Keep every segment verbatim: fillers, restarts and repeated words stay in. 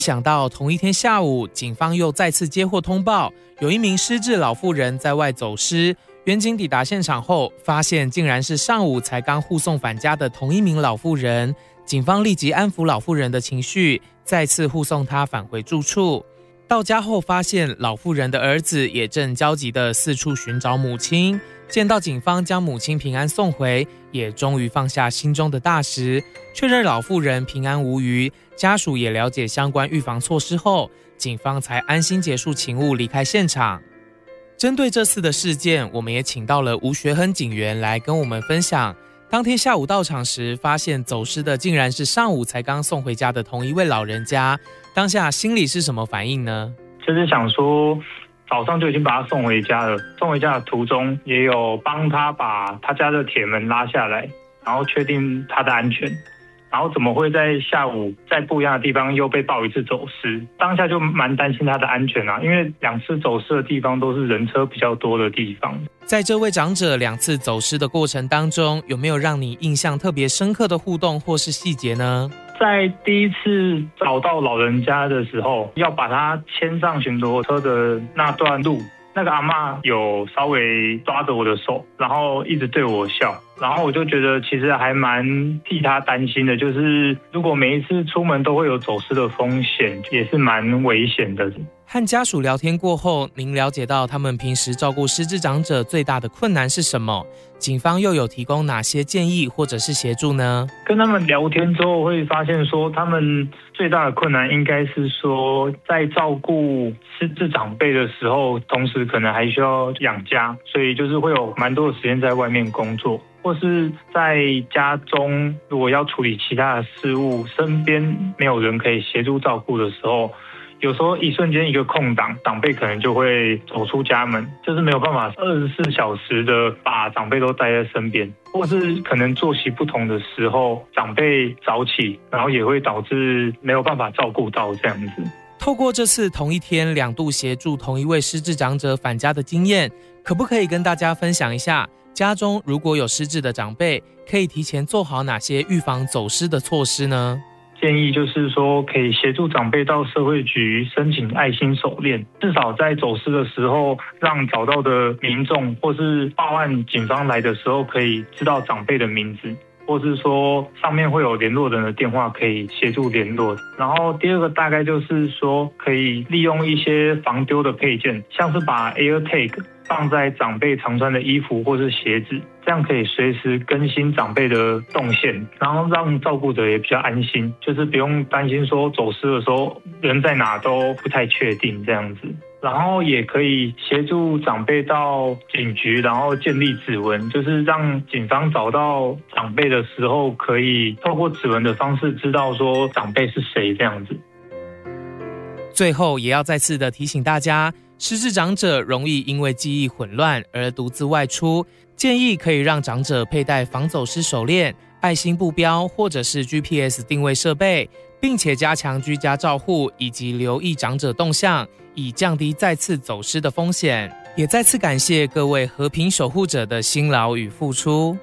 想到同一天下午，警方又再次接获通报，有一名失智老妇人在外走失。员警抵达现场后，发现竟然是上午才刚护送返家的同一名老妇人。警方立即安抚老妇人的情绪，再次护送她返回住处。到家后，发现老妇人的儿子也正焦急地四处寻找母亲。见到警方将母亲平安送回，也终于放下心中的大石，确认老妇人平安无虞。家属也了解相关预防措施后，警方才安心结束勤务，离开现场。针对这次的事件，我们也请到了吴学亨警员来跟我们分享，当天下午到场时，发现走失的竟然是上午才刚送回家的同一位老人家，当下心里是什么反应呢？ 就是想说早上就已经把他送回家了，送回家的途中也有帮他把他家的铁门拉下来，然后确定他的安全。然后怎么会在下午在不一样的地方又被报一次走失？当下就蛮担心他的安全啊，因为两次走失的地方都是人车比较多的地方。 在这位长者两次走失的过程当中，有没有让你印象特别深刻的互动或是细节呢？ 在第一次找到老人家的时候，要把他牵上巡逻车的那段路，那个阿嬷有稍微抓着我的手，然后一直对我笑，然后我就觉得其实还蛮替他担心的，就是如果每一次出门都会有走失的风险，也是蛮危险的。 和家属聊天过后，您了解到他们平时照顾失智长者最大的困难是什么？警方又有提供哪些建议或者是协助呢？ 跟他们聊天之后会发现说，他们最大的困难应该是说，在照顾失智长辈的时候，同时可能还需要养家，所以就是会有蛮多的时间在外面工作，或是在家中如果要处理其他的事务，身边没有人可以协助照顾的时候，有时候一瞬间一个空档，长辈可能就会走出家门，就是没有办法二十四小时的把长辈都带在身边，或是可能作息不同的时候，长辈早起，然后也会导致没有办法照顾到这样子。 透过这次同一天两度协助同一位失智长者返家的经验，可不可以跟大家分享一下，家中如果有失智的长辈，可以提前做好哪些预防走失的措施呢？ 建议就是说，可以协助长辈到社会局申请爱心手链，至少在走失的时候，让找到的民众或是报案警方来的时候，可以知道长辈的名字，或是说上面会有联络人的电话可以协助联络。然后第二个大概就是说，可以利用一些防丢的配件，像是把 AirTag 放在长辈常穿的衣服或是鞋子，这样可以随时更新长辈的动线，然后让照顾者也比较安心，就是不用担心说走失的时候人在哪都不太确定这样子。然后也可以协助长辈到警局，然后建立指纹，就是让警方找到长辈的时候，可以透过指纹的方式知道说长辈是谁这样子。 最后也要再次的提醒大家，失智长者容易因为记忆混乱而独自外出，建议可以让长者佩戴防走失手链、爱心布标或者是 G P S 定位设备，并且加强居家照护以及留意长者动向，以降低再次走失的风险。也再次感谢各位和平守护者的辛劳与付出。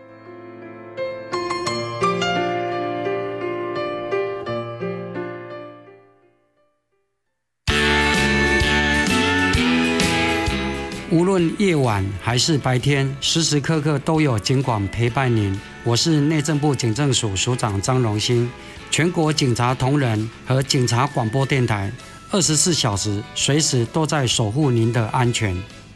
无论夜晚还是白天，时时刻刻都有警广陪伴您。我是内政部警政署署长张荣兴，全国警察同仁和警察广播电台二十四小时随时都在守护您的安全。